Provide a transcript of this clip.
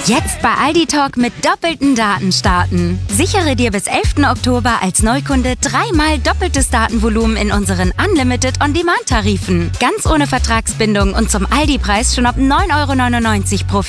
Jetzt bei Aldi Talk mit doppelten Daten starten. Sichere dir bis 11. Oktober als Neukunde 3-mal doppeltes Datenvolumen in unseren Unlimited On-Demand-Tarifen. Ganz ohne Vertragsbindung und zum Aldi-Preis schon ab 9,99 € pro